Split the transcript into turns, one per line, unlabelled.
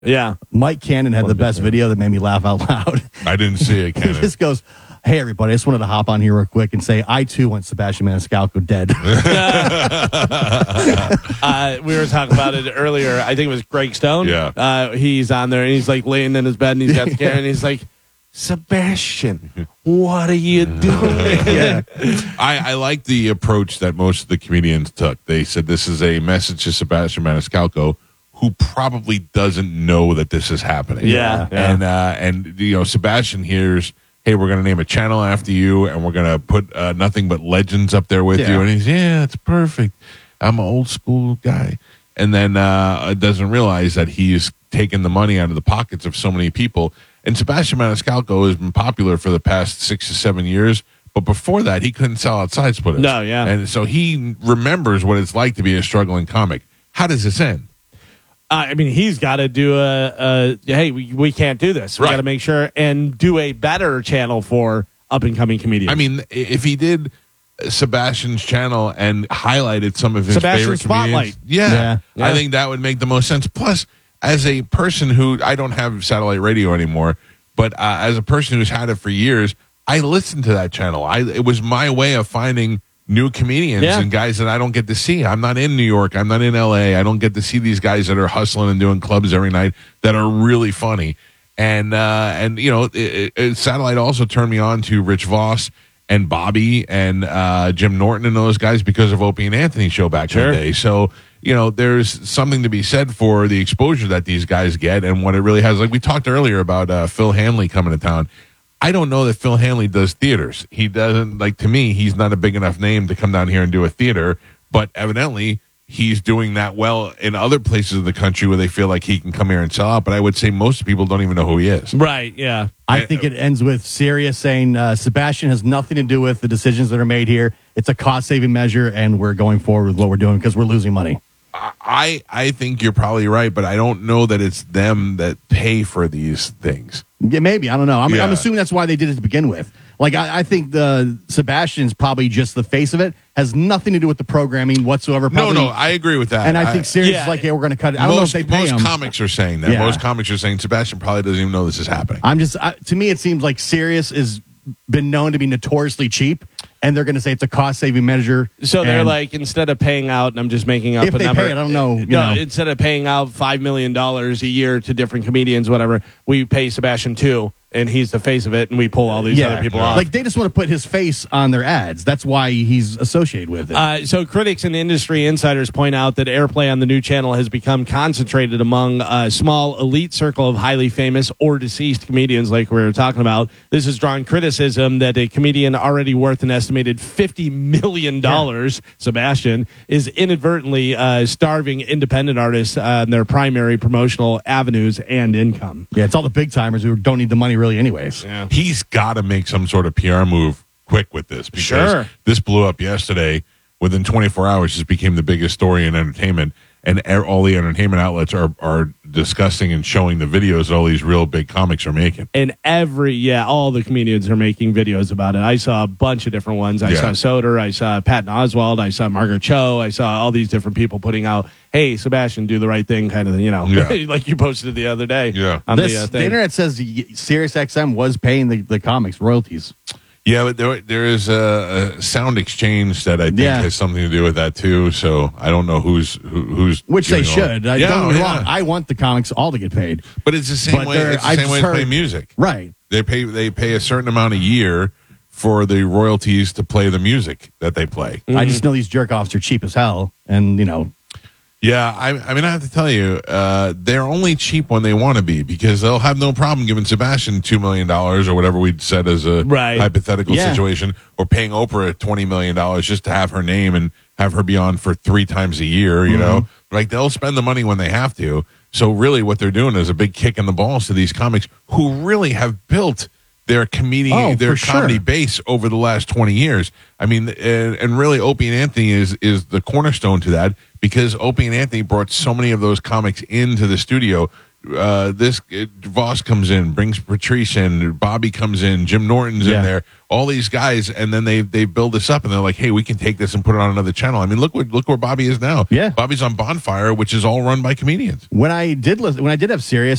Yeah.
Mike Cannon had the best video that made me laugh out loud.
I didn't see it,
He
Cannon.
just goes, "Hey, everybody, I just wanted to hop on here real quick and say I, too, want Sebastian Maniscalco dead."
We were talking about it earlier. I think it was Greg Stone.
Yeah.
He's on there, and he's like laying in his bed, and he's got the camera, and he's like, Sebastian, what are you doing?
Yeah.
I like the approach that most of the comedians took. They said this is a message to Sebastian Maniscalco, who probably doesn't know that this is happening.
Yeah.
And you know, Sebastian hears, "Hey, we're going to name a channel after you, and we're going to put nothing but legends up there with
Yeah.
you." And he's, "Yeah, it's perfect. I'm an old school guy." And then doesn't realize that he's taken the money out of the pockets of so many people. And Sebastian Maniscalco has been popular for the past 6 to 7 years. But before that, he couldn't sell outside splitters.
No, yeah.
And so he remembers what it's like to be a struggling comic. How does this end?
I mean, he's got to do hey, we can't do this. We
Right.
got to make sure and do a better channel for up-and-coming comedians.
I mean, if he did Sebastian's channel and highlighted some of his
Sebastian
favorite
Spotlight.
comedians,
Yeah.
I think that would make the most sense. Plus, as a person who, I don't have satellite radio anymore, but as a person who's had it for years, I listened to that channel. It was my way of finding new comedians
Yeah.
and guys that I don't get to see. I'm not in New York. I'm not in LA. I don't get to see these guys that are hustling and doing clubs every night that are really funny. And you know, satellite also turned me on to Rich Voss and Bobby and Jim Norton and those guys because of Opie and Anthony's show back in
Sure.
the day. So, you know, there's something to be said for the exposure that these guys get and what it really has. Like we talked earlier about Phil Hanley coming to town. I don't know that Phil Hanley does theaters. He doesn't, like, to me, he's not a big enough name to come down here and do a theater, but evidently he's doing that well in other places of the country where they feel like he can come here and sell out. But I would say most people don't even know who he is.
right, yeah.
I think it ends with Sirius saying Sebastian has nothing to do with the decisions that are made here. It's a cost-saving measure, and we're going forward with what we're doing because we're losing money.
I think you're probably right, but I don't know that it's them that pay for these things.
Yeah, maybe. I don't know. I'm
Yeah.
assuming that's why they did it to begin with. Like, I think the Sebastian's probably just the face of it. Has nothing to do with the programming whatsoever. Probably.
No, I agree with that.
And I think Sirius
yeah.
is like, yeah, we're going to cut it. I don't know if they pay
most
him.
comics are saying that.
Yeah.
Most comics are saying Sebastian probably doesn't even know this is happening.
To me, it seems like Sirius has been known to be notoriously cheap, and they're going to say it's a cost-saving measure.
So they're
and
like, instead of paying out, and I'm just making up
if
a
they
number.
pay it, I don't know. You
No,
know.
instead of paying out $5 million a year to different comedians, whatever, we pay Sebastian $2, and he's the face of it, and we pull all these other people off.
Like, they just want to put his face on their ads. That's why he's associated with it.
So critics and industry insiders point out that airplay on the new channel has become concentrated among a small elite circle of highly famous or deceased comedians, like we were talking about. This has drawn criticism that a comedian already worth an estimated $50 million, Sebastian, is inadvertently starving independent artists on their primary promotional avenues and income.
Yeah, it's all the big timers who don't need the money really anyways.
Yeah.
He's got to make some sort of PR move quick with this because
Sure.
this blew up yesterday. Within 24 hours, this became the biggest story in entertainment, and all the entertainment outlets are discussing and showing the videos that all these real big comics are making.
And all the comedians are making videos about it. I saw a bunch of different ones. I saw Soder, I saw Patton Oswalt, I saw Margaret Cho, I saw all these different people putting out, hey, Sebastian, do the right thing, kind of, like you posted the other day.
Yeah.
On
The
the thing.
internet says Sirius XM was paying the comics royalties.
Yeah, but there is a sound exchange that I think has something to do with that too. So I don't know who's
Which they
doing all
should.
that.
Don't get me wrong. I want the comics all to get paid.
But it's the same
But
way. It's the
I
same way
just
to play
heard-
music.
Right.
They pay a certain amount a year for the royalties to play the music that they play.
I just know these jerk offs are cheap as hell, and
Yeah, I mean, I have to tell you, they're only cheap when they want to be because they'll have no problem giving Sebastian $2 million or whatever we'd said as a hypothetical situation, or paying Oprah $20 million just to have her name and have her be on for 3 times a year. You know, like they'll spend the money when they have to. So really, what they're doing is a big kick in the balls to these comics who really have built their comedy base over the last 20 years. I mean, and really Opie and Anthony is the cornerstone to that because Opie and Anthony brought so many of those comics into the studio Voss comes in, brings Patrice in, Bobby comes in, Jim Norton's in there, all these guys, and then they build this up, and they're like, hey, we can take this and put it on another channel. I mean, look where Bobby is now.
Yeah,
Bobby's on Bonfire, which is all run by comedians.
When I did have Sirius,